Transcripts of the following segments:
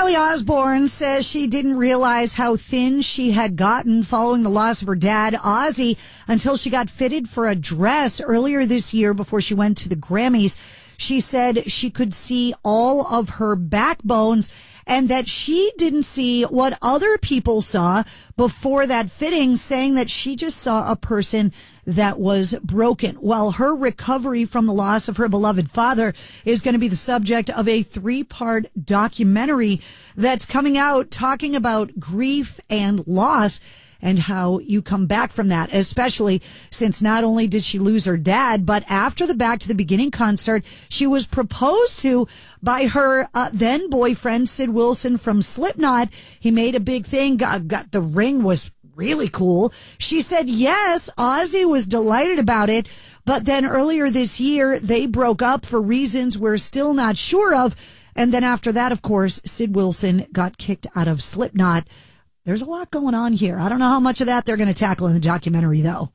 Kelly Osbourne says she didn't realize how thin she had gotten following the loss of her dad, Ozzy, until she got fitted for a dress earlier this year before she went to the Grammys. She said she could see all of her backbones and that she didn't see what other people saw before that fitting, saying that she just saw a person that was broken. Well, her recovery from the loss of her beloved father is going to be the subject of a 3-part documentary that's coming out talking about grief and loss and how you come back from that, especially since not only did she lose her dad, but after the Back to the Beginning concert, she was proposed to by her then boyfriend, Sid Wilson from Slipknot. He made a big thing, got the ring was really cool. She said yes, Ozzy was delighted about it, but then earlier this year, they broke up for reasons we're still not sure of. And then after that, of course, Sid Wilson got kicked out of Slipknot. There's a lot going on here. I don't know how much of that they're going to tackle in the documentary, though.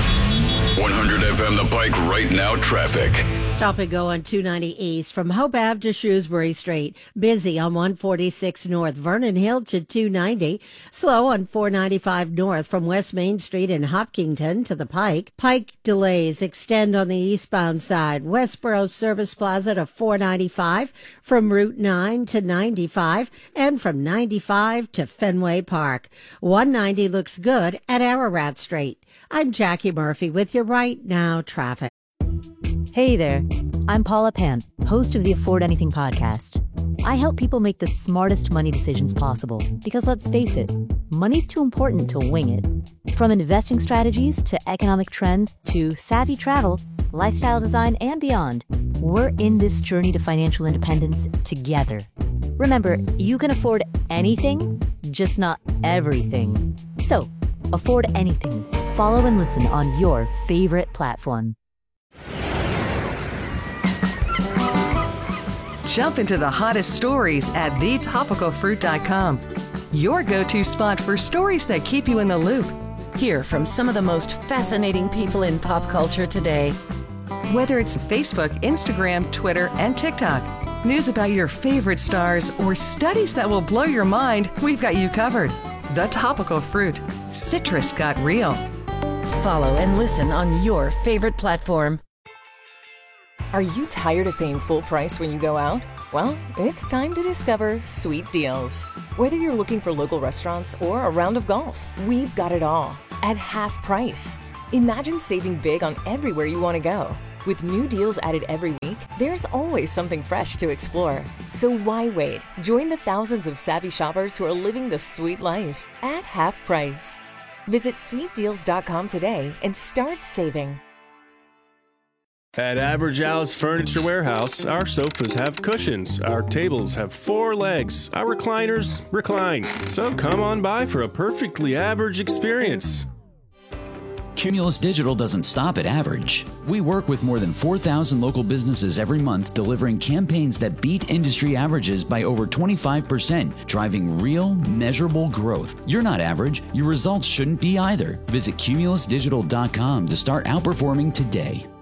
100 FM The Pike right now traffic. Stop and go on 290 East from Hope Ave to Shrewsbury Street. Busy on 146 North Vernon Hill to 290. Slow on 495 North from West Main Street in Hopkinton to the Pike. Pike delays extend on the eastbound side. Westboro Service Plaza to 495 from Route 9 to 95 and from 95 to Fenway Park. 190 looks good at Ararat Street. I'm Jackie Murphy with your Right Now traffic. Hey there, I'm Paula Pant, host of the Afford Anything podcast. I help people make the smartest money decisions possible because let's face it, money's too important to wing it. From investing strategies to economic trends to savvy travel, lifestyle design, and beyond, we're in this journey to financial independence together. Remember, you can afford anything, just not everything. So, afford anything. Follow and listen on your favorite platform. Jump into the hottest stories at thetopicalfruit.com. Your go-to spot for stories that keep you in the loop. Hear from some of the most fascinating people in pop culture today. Whether it's Facebook, Instagram, Twitter, and TikTok, news about your favorite stars, or studies that will blow your mind, we've got you covered. The Topical Fruit. Citrus got real. Follow and listen on your favorite platform. Are you tired of paying full price when you go out? Well, it's time to discover Sweet Deals. Whether you're looking for local restaurants or a round of golf, we've got it all at half price. Imagine saving big on everywhere you want to go. With new deals added every week, there's always something fresh to explore. So why wait? Join the thousands of savvy shoppers who are living the sweet life at half price. Visit sweetdeals.com today and start saving. At Average Al's Furniture Warehouse, our sofas have cushions, our tables have 4 legs, our recliners recline. So come on by for a perfectly average experience. Cumulus Digital doesn't stop at average. We work with more than 4,000 local businesses every month, delivering campaigns that beat industry averages by over 25%, driving real, measurable growth. You're not average. Your results shouldn't be either. Visit cumulusdigital.com to start outperforming today.